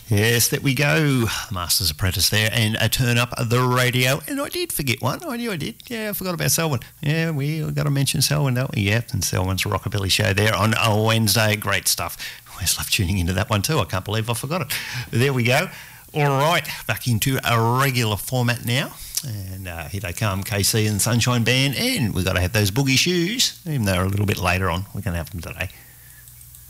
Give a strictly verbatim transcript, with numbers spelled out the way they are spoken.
Yes, there we go. Master's Apprentice there, and a turn up the radio. And I did forget one. I knew I did. Yeah, I forgot about Selwyn. Yeah, we got to mention Selwyn, don't we? Yeah, and Selwyn's Rockabilly Show there on a Wednesday. Great stuff. I always love tuning into that one too. I can't believe I forgot it. But there we go. All right, back into a regular format now. And uh, here they come, K C and the Sunshine Band. And we've got to have those boogie shoes, even though they're a little bit later on. We're going to have them today.